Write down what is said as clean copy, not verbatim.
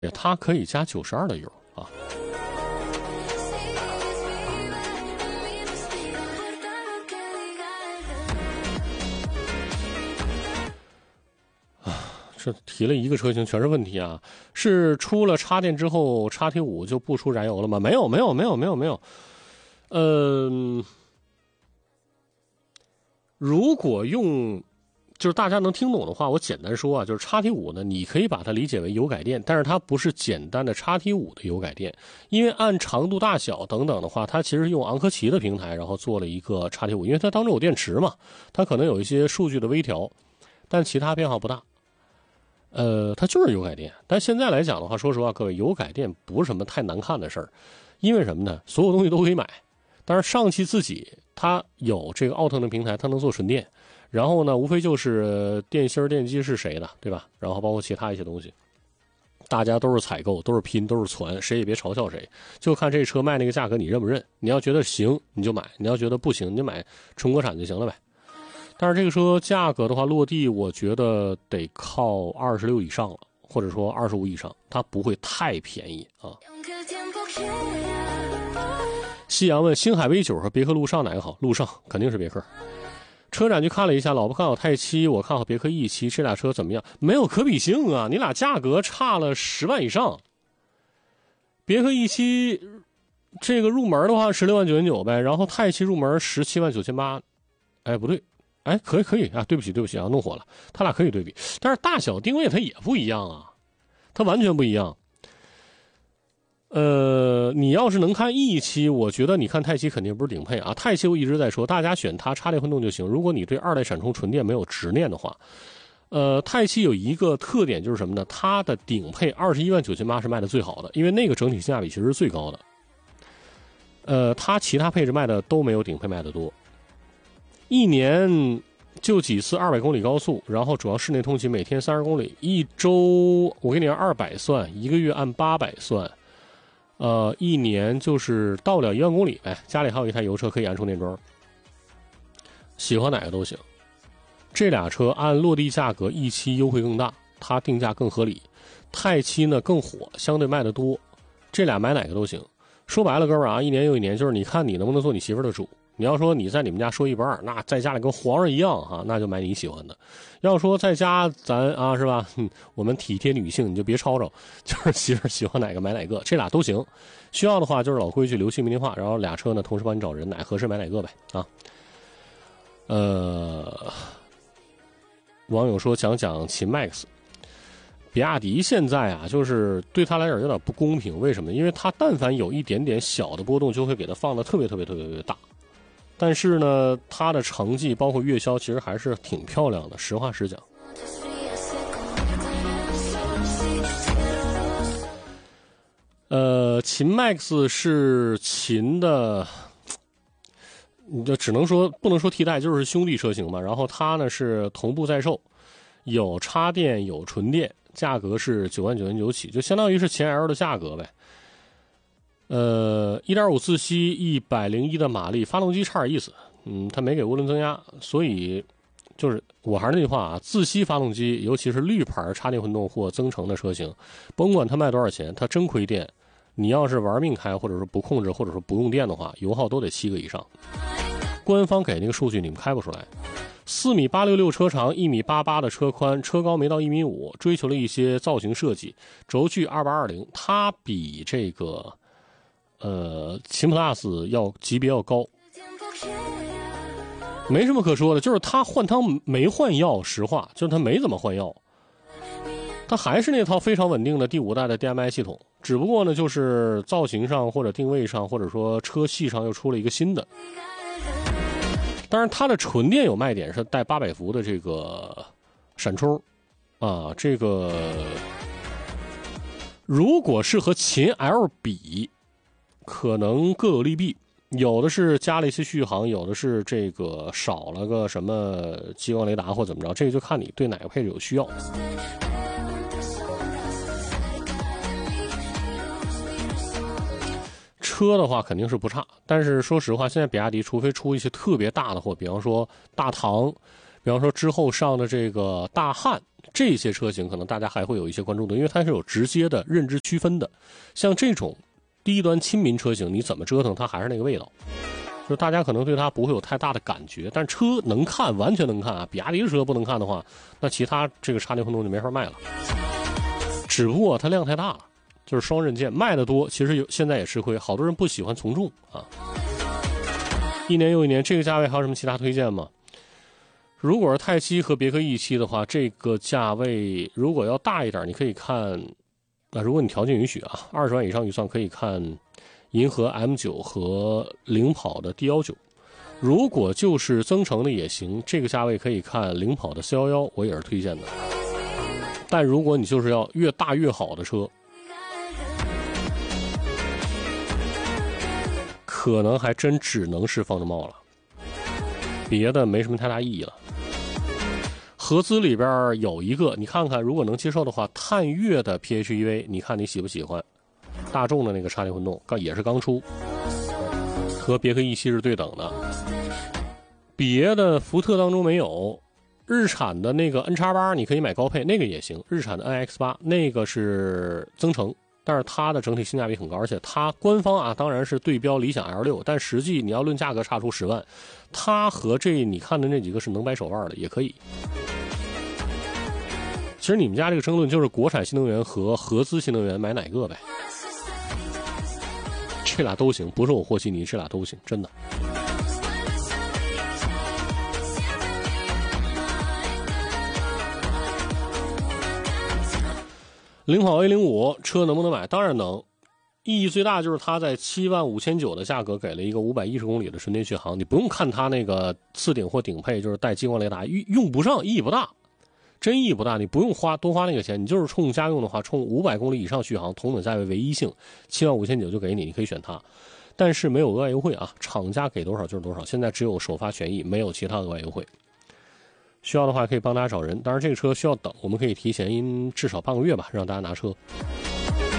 它可以加92的油啊。这提了一个车型全是问题啊！是出了插电之后，XT5就不出燃油了吗？没有。如果用就是大家能听懂的话，我简单说啊，就是 XT5 呢，你可以把它理解为油改电，但是它不是简单的 XT5 的油改电，因为按长度大小等等的话，它其实用昂科旗的平台，然后做了一个 XT5，因为它当中有电池嘛，它可能有一些数据的微调，但其他变化不大。它就是油改电，但现在来讲的话，说实话，各位，油改电不是什么太难看的事儿，因为什么呢？所有东西都可以买。但是上汽自己它有这个奥特能平台，它能做纯电，然后呢，无非就是电芯电机是谁的，对吧？然后包括其他一些东西，大家都是采购，都是拼，都是传，谁也别嘲笑谁，就看这车卖那个价格你认不认。你要觉得行你就买，你要觉得不行你就买纯国产就行了呗。但是这个车价格的话，落地我觉得得靠26以上了，或者说25以上，它不会太便宜啊。夕阳问星海 V9 和别克陆尚哪个好？陆尚肯定是别克。车展去看了一下，老婆看好泰七，我看好别克 E7，这俩车怎么样？没有可比性啊，你俩价格差了10万以上。别克 E7 这个入门的话16万990呗，然后泰七入门17万9800，哎不对。哎，可以啊，对不起啊，弄火了。他俩可以对比，但是大小定位它也不一样啊，它完全不一样。你要是能看 E7，我觉得你看泰七肯定不是顶配啊。泰七我一直在说，大家选它插电混动就行。如果你对2代闪充纯电没有执念的话，泰七有一个特点就是什么呢？它的顶配21万9800是卖的最好的，因为那个整体性价比其实是最高的。它其他配置卖的都没有顶配卖的多。一年就几次200公里高速，然后主要室内通勤，每天30公里，一周我给你按200算，一个月按800算，一年就是到不了1万公里呗。家里还有一台油车可以安充电桩，喜欢哪个都行。这俩车按落地价格，E7优惠更大，它定价更合理，泰七呢更火，相对卖的多，这俩买哪个都行。说白了，哥们儿啊，一年又一年，就是你看你能不能做你媳妇的主。你要说你在你们家说一不二，那在家里跟皇上一样哈，那就买你喜欢的。要说在家咱啊是吧，我们体贴女性，你就别吵吵，就是媳妇喜欢哪个买哪个，这俩都行。需要的话就是老规矩，留姓名电话，然后俩车呢同时帮你找人，哪合适买哪个呗啊。网友说讲秦 MAX， 比亚迪现在啊，就是对他来讲有点不公平，为什么？因为他但凡有一点点小的波动，就会给他放的特别大。但是呢，它的成绩包括月销其实还是挺漂亮的，实话实讲。秦 MAX 是秦的，你就只能说不能说替代，就是兄弟车型嘛。然后它呢是同步在售，有插电有纯电，价格是9万990起，就相当于是秦 L 的价格呗。1.5自吸101的马力，发动机差点意思，它没给涡轮增压，所以就是我还是那句话啊，自吸发动机，尤其是绿牌插电混动或增程的车型，甭管它卖多少钱，它真亏电，你要是玩命开，或者说不控制，或者说不用电的话，油耗都得7个以上。官方给那个数据你们开不出来。4.866米车长，1.88米的车宽，车高没到1.5米，追求了一些造型设计，轴距2820，它比这个秦 PLUS 要级别要高，没什么可说的，就是他换汤没换药，实话就是他没怎么换药，他还是那套非常稳定的第5代的 DMI 系统，只不过呢就是造型上或者定位上或者说车系上又出了一个新的。当然它的纯电有卖点，是带800伏的这个闪充啊，这个如果是和秦 L 比，可能各有利弊，有的是加了一些续航，有的是这个少了个什么激光雷达或怎么着，这个就看你对哪个配置有需要。车的话肯定是不差，但是说实话，现在比亚迪除非出一些特别大的货，比方说大唐，比方说之后上的这个大汉这些车型可能大家还会有一些关注度，因为它是有直接的认知区分的。像这种低端亲民车型，你怎么折腾它还是那个味道，就是大家可能对它不会有太大的感觉。但车能看，完全能看啊！比亚迪的车不能看的话，那其他这个插电混动就没法卖了。只不过它量太大了，就是双刃剑，卖的多，其实现在也吃亏，好多人不喜欢从众啊。一年又一年，这个价位还有什么其他推荐吗？如果是泰7和别克 E7的话，这个价位如果要大一点，你可以看，如果你条件允许啊，20万以上预算可以看银河 M9 和领跑的 D19。如果就是增程的也行，这个价位可以看领跑的411，我也是推荐的。但如果你就是要越大越好的车，可能还真只能是方程豹了，别的没什么太大意义了。合资里边有一个，你看看，如果能接受的话，探岳的 PHEV， 你看你喜不喜欢？大众的那个插电混动，也是刚出，和别克 E7是对等的。别的福特当中没有，日产的那个 NX8 你可以买高配，那个也行。日产的 NX8 那个是增程，但是它的整体性价比很高，而且它官方啊当然是对标理想 L6， 但实际你要论价格差出10万，它和这你看的那几个是能掰手腕的，也可以。其实你们家这个争论就是国产新能源和合资新能源买哪个呗，这俩都行，不是我和稀泥，这俩都行，真的。领跑 A05 车能不能买？当然能，意义最大就是它在75900的价格给了一个510公里的纯电续航，你不用看它那个次顶或顶配就是带激光雷达，用不上，意义不大，真意义不大，你不用多花那个钱，你就是冲家用的话，冲500公里以上续航，同等价位唯一性，75900就给你，你可以选它，但是没有额外优惠啊，厂家给多少就是多少，现在只有首发权益，没有其他额外优惠。需要的话可以帮大家找人，当然这个车需要等，我们可以提前至少半个月吧，让大家拿车。